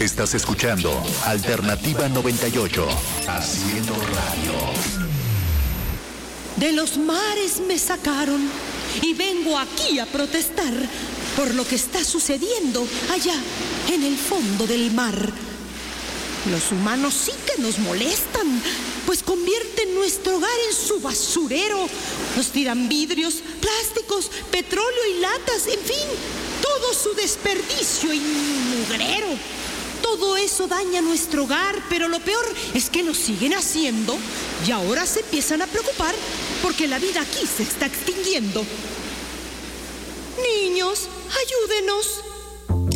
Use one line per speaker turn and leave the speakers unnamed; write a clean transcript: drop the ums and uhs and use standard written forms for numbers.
Estás escuchando Alternativa 98, haciendo radio.
De los mares me sacaron y vengo aquí a protestar por lo que está sucediendo allá en el fondo del mar. Los humanos sí que nos molestan, pues convierten nuestro hogar en su basurero. Nos tiran vidrios, plásticos, petróleo y latas, en fin, todo su desperdicio y mugrero. Todo eso daña nuestro hogar, pero lo peor es que lo siguen haciendo y ahora se empiezan a preocupar porque la vida aquí se está extinguiendo. Niños, ayúdenos.